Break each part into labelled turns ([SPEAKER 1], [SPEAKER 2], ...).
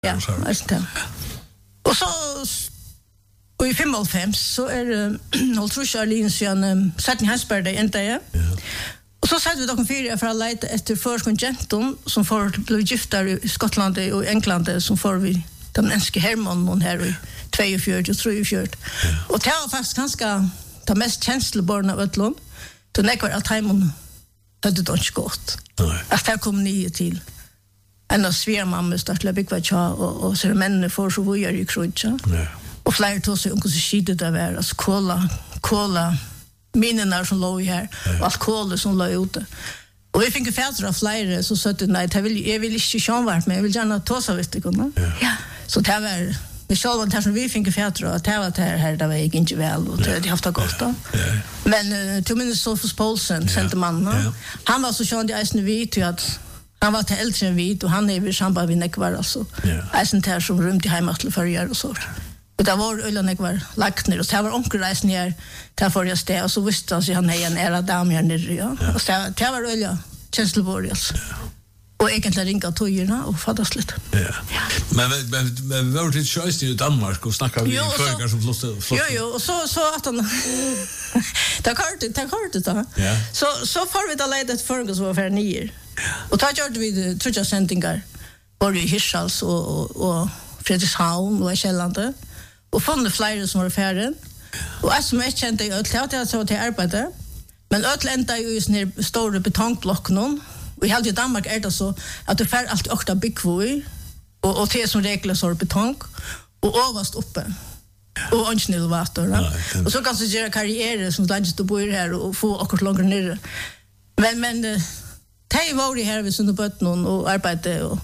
[SPEAKER 1] Ja, det. Och så och i 55 så Noltrus Arlin siden Satten Hansberg det enda ja. Och så satt vi dock fyra för att leta efter förskon som får bli gifta i Skottland och England som får vi den enske Herman hon här i 42 och 43. Och det var faktiskt ganska det mest känsloborna av ötlån. Då nekvar allt hemon hade det inte gått. Att här kom ni till en av svärmamma startade byggva tja och så männen får så vujar i krutja. Och flera tog sig om hur skidet det var. Alltså kola minnena som låg här och allt kolet som låg ute. Och vi fick ju fäder av flera så sa att nej, jag vill inte sjönvart men jag vill gärna ta sig visst kunna. Ja. Så det var vi själva där som vi fick ju fäder och det var här där var jag inte väl och det haft det gott då. Men till minns Sofus Paulsen sände mannen. Han var så sjön i isen vid till att han var till äldre än vid och han är i samband med nekvar alltså. Isen där som rymt i hemma till förr och så. Det var ölen var lagt ner och det var onkelreisen här där för jag stod och så visste han sig han är en era dam här nere ja. Och så det var öl känsloborg alltså. Och egentligen ringa tojerna och fattas lite.
[SPEAKER 2] Ja. Men var det choice i Danmark och snackade vi förgar som flott.
[SPEAKER 1] Jo och så att han ta kort då. Ja. Så får vi då leda ett förgar som var för 9. Och då gjorde vi trutja sändningar både i Hirschals och Fredrikshavn och Kjellande. Och fann flera som var färden. Och jag som jag kände i ötlet, jag sa till arbete. Men ötlet enda ju i sån stora betongblocken. Och i i Danmark det så att det fär alltid åkta byggvoj. Och det som regler så betong. Och överst uppe. Och ångsnill vatten. Och så kan du göra karriärer som landet du bor här och få akkurat långt ner. Men det var det här vid sådana bötten och arbete och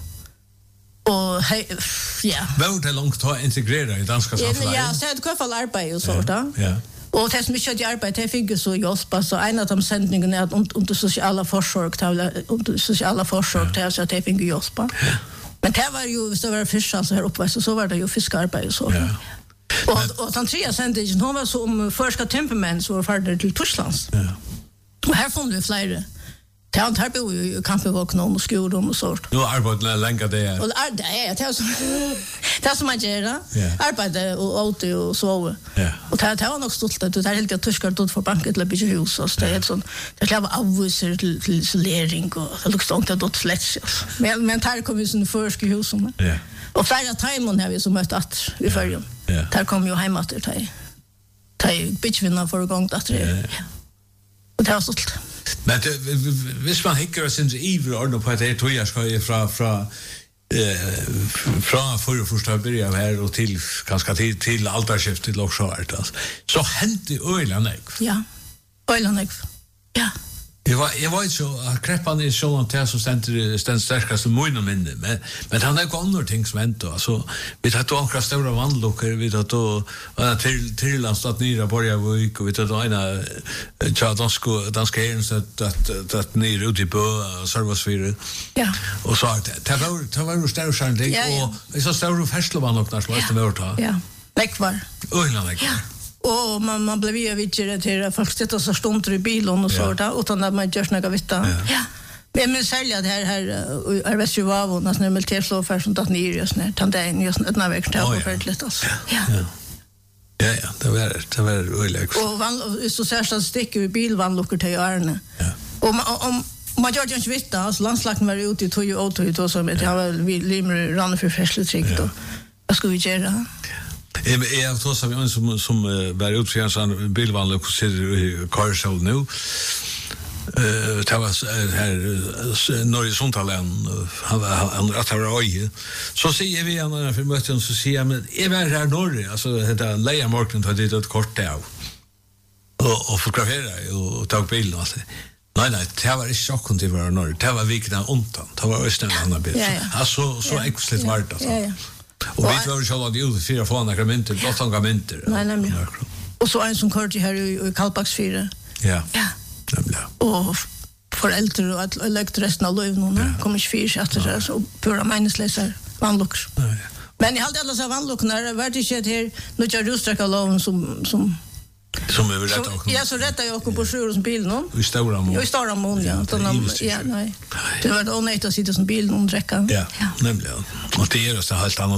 [SPEAKER 1] ja.
[SPEAKER 2] Var det långt att integrera i danska samhället?
[SPEAKER 1] Ja, så det kan fall arbete och så där. Ja. Och det som vi körde arbete det fick ju så hjälpa så en av de sändningarna är att under sociala försörjning så att det fick ju hjälpa. Men det var ju så var fiskar så här uppe så var det ju fiskararbete så. Ja. Och den tredje sändningen hon var så om förska temperament så var färdig till Tysklands. Ja. Och här får vi flera. Det har inte bor ju kampevåkna och skolan och sånt.
[SPEAKER 2] Nu arbetar länge det.
[SPEAKER 1] Och det är som man gör. Arbete och åter och så. Och det var nog stolt att det är helt tyskar då för banken till bygga hus och det är sån det kräver avvisar till isolering och det luktar inte att släts. Men här kommer ju sån förska hus som. Och flera timon har vi som mött att i förrjun. Där kom ju hem att det är bitchvinna för gång att det. Och det var stolt.
[SPEAKER 2] Men hvis man hickar sin ivr på att det tror jag ska från första början här och till ganska till altarskiftet till också alltså. Så hände Öland.
[SPEAKER 1] Ja. Öland. Ja.
[SPEAKER 2] Jag var inte så kreppan i sån där som ständ starkaste möjliga minne men han har ju andra ting som hänt alltså vi tar då några stora vandluckor vi tar då till landstat nya Borgavik och vi tar då ena danska ärens att ner ute på serversfyr. Ja. Och så det var ju stora chanting och så stora färslovandluckor som måste vara ta.
[SPEAKER 1] Ja. Läckvar.
[SPEAKER 2] Öland. Ja.
[SPEAKER 1] Och man blev ju vidare till att folk sitter så stunder i bilen och så där utan att man gör några vita. Ja. Men jag säljer det här är Västjuvavo när militärslåfär som tatt ner just när tanden just när växt det har varit lite alltså. Ja.
[SPEAKER 2] Ja, det var öliga.
[SPEAKER 1] Och så statistik i bilvanluckor till Arne. Ja. Och man gör ju inte vita alltså landslagen var ute i tog och då så med jag var limmer rann för färsletrikt då. Vad ska vi göra?
[SPEAKER 2] Jag tror som var utfjärd sån bilvanlig och sitter i Karsel nu. Det var här Norge Sondalen han att ha öje. Så säger vi när för möten så säger jag men är väl här Norge alltså det Leia Marken har det ett kort där. Och fotografera och ta bild och så. Nej, det var inte chockant det var Norge. Det var vikna undan. Det var östen andra bild. Alltså så exklusivt var det alltså. Ja. Och vi var ju själva det ut fyra från några minuter, då tog minuter.
[SPEAKER 1] Nej, nämligen. Och så en som körde här i Kallbacksfyra.
[SPEAKER 2] Ja. Nämligen.
[SPEAKER 1] Och föräldrar och att lägga resten av livet kommer inte fyra efter så pura minnesläsare vanluckor. Men jag hade alla så vanluckor när det var det här nu jag rusträcka loven som
[SPEAKER 2] Som är rätt också.
[SPEAKER 1] Ja, så rättar jag också på sjuor som bilen om.
[SPEAKER 2] I stora mån.
[SPEAKER 1] Jo, i stora mån, ja. Ja, nej. Det var det onödigt att sitta som bilen och dräcka.
[SPEAKER 2] Ja, nämligen. Och det är just det helt annat.